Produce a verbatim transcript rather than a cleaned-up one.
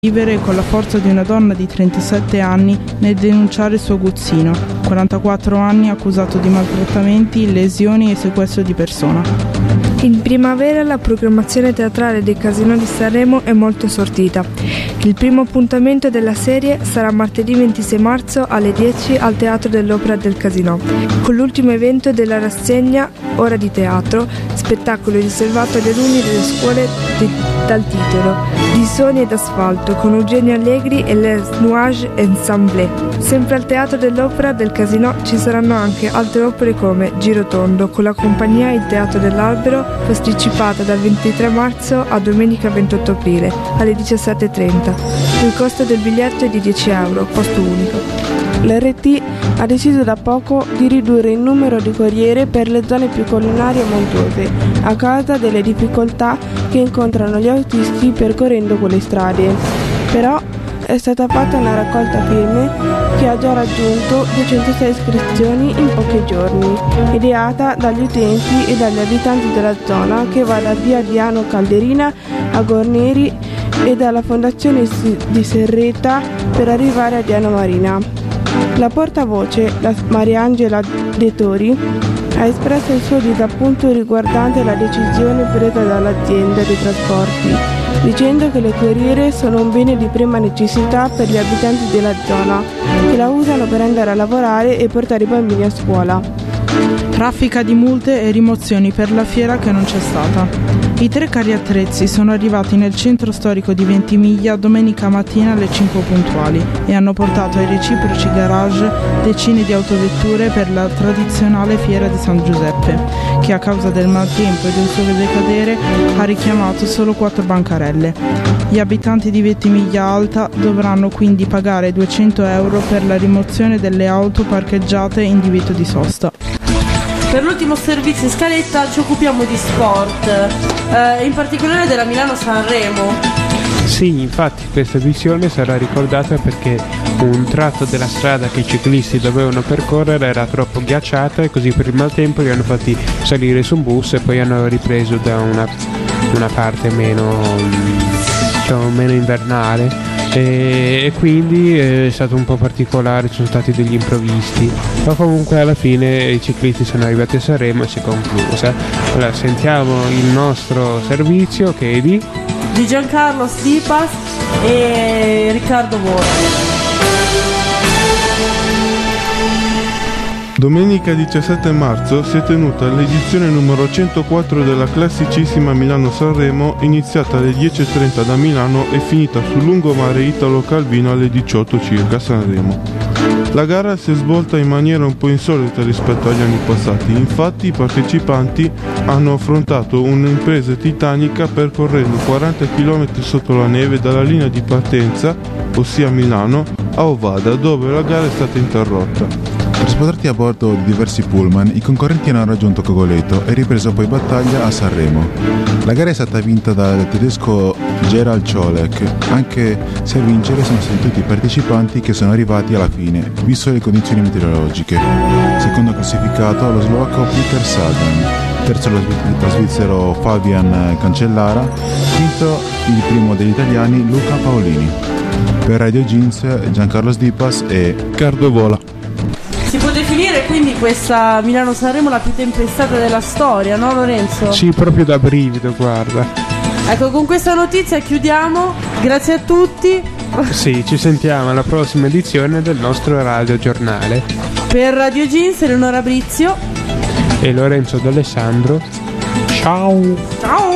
vivere con la forza di una donna di trentasette anni nel denunciare il suo aguzzino, quarantaquattro anni, accusato di maltrattamenti, lesioni e sequestro di persona. In primavera la programmazione teatrale del Casinò di Sanremo è molto sortita. Il primo appuntamento della serie sarà martedì ventisei marzo alle dieci al Teatro dell'Opera del Casinò, con l'ultimo evento della rassegna Ora di Teatro, spettacolo riservato agli alunni delle scuole di, dal titolo Di Sogni ed Asfalto, con Eugenio Allegri e Les Nuages Ensemble. Sempre al Teatro dell'Opera del Casinò ci saranno anche altre opere come Girotondo, con la compagnia Il Teatro dell'Albero, posticipata dal ventitré marzo a domenica ventotto aprile alle diciassette e trenta. Il costo del biglietto è di dieci euro, posto unico. L'R T ha deciso da poco di ridurre il numero di corriere per le zone più collinari e montuose, a causa delle difficoltà che incontrano gli autisti percorrendo quelle strade. Però è stata fatta una raccolta firme che ha già raggiunto duecentosei iscrizioni in pochi giorni, ideata dagli utenti e dagli abitanti della zona, che va da via Diano Calderina a Gorneri e dalla fondazione di Serreta per arrivare a Diano Marina. La portavoce, la Mariangela De Tori, ha espresso il suo disappunto riguardante la decisione presa dall'azienda dei trasporti, dicendo che le corriere sono un bene di prima necessità per gli abitanti della zona, che la usano per andare a lavorare e portare i bambini a scuola. Raffica di multe e rimozioni per la fiera che non c'è stata. I tre carri attrezzi sono arrivati nel centro storico di Ventimiglia domenica mattina alle cinque puntuali e hanno portato ai reciproci garage decine di autovetture per la tradizionale fiera di San Giuseppe, che a causa del maltempo e del sole decadere ha richiamato solo quattro bancarelle. Gli abitanti di Ventimiglia Alta dovranno quindi pagare duecento euro per la rimozione delle auto parcheggiate in divieto di sosta. Per l'ultimo servizio in scaletta ci occupiamo di sport, eh, in particolare della Milano-Sanremo. Sì, infatti questa edizione sarà ricordata perché un tratto della strada che i ciclisti dovevano percorrere era troppo ghiacciata e così per il maltempo li hanno fatti salire su un bus e poi hanno ripreso da una, una parte meno, diciamo, meno invernale. E, e quindi è stato un po' particolare, ci sono stati degli imprevisti, ma comunque alla fine i ciclisti sono arrivati a Sanremo e si è conclusa. Allora sentiamo il nostro servizio che è di di Giancarlo Stipas e Riccardo Vola. Domenica diciassette marzo si è tenuta l'edizione numero centoquattro della classicissima Milano-Sanremo, iniziata alle dieci e trenta da Milano e finita sul lungomare Italo-Calvino alle diciotto circa a Sanremo. La gara si è svolta in maniera un po' insolita rispetto agli anni passati, infatti i partecipanti hanno affrontato un'impresa titanica percorrendo quaranta chilometri sotto la neve dalla linea di partenza, ossia Milano, a Ovada, dove la gara è stata interrotta. Trasportati a bordo di diversi pullman, i concorrenti hanno raggiunto Cogoleto e ripreso poi battaglia a Sanremo. La gara è stata vinta dal tedesco Gerald Ciolek, anche se a vincere sono stati tutti i partecipanti che sono arrivati alla fine, visto le condizioni meteorologiche. Secondo classificato lo slovacco Peter Sagan, terzo lo, lo svizzero Fabian Cancellara, quinto il primo degli italiani Luca Paolini. Per Radio Jeans Giancarlo Stipas e Riccardo Vola. Si può definire quindi questa Milano-Sanremo la più tempestata della storia, no Lorenzo? Sì, proprio da brivido, guarda. Ecco, con questa notizia chiudiamo, grazie a tutti. Sì, ci sentiamo alla prossima edizione del nostro Radio Giornale. Per Radio Jeans, Eleonora Brizio e Lorenzo D'Alessandro. Ciao! Ciao!